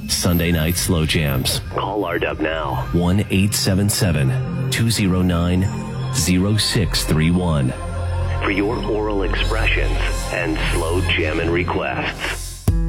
Sunday night slow jams. Call RDub now. 1-877-209-0631 for your oral expressions and slow jammin' requests.